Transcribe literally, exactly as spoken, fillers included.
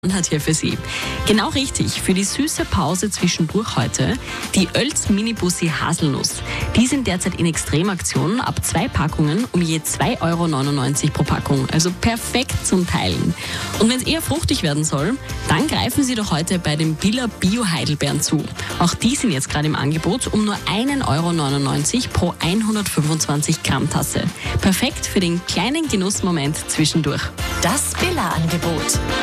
Hat hier für Sie. Genau richtig, für die süße Pause zwischendurch heute die Oelz Mini-Bussi Haselnuss. Die sind derzeit in Extremaktion, ab zwei Packungen um je zwei Euro neunundneunzig pro Packung. Also perfekt zum Teilen. Und wenn es eher fruchtig werden soll, dann greifen Sie doch heute bei den Billa Bio Heidelbeeren zu. Auch die sind jetzt gerade im Angebot um nur ein Euro neunundneunzig pro hundertfünfundzwanzig Gramm Tasse. Perfekt für den kleinen Genussmoment zwischendurch. Das Billa-Angebot.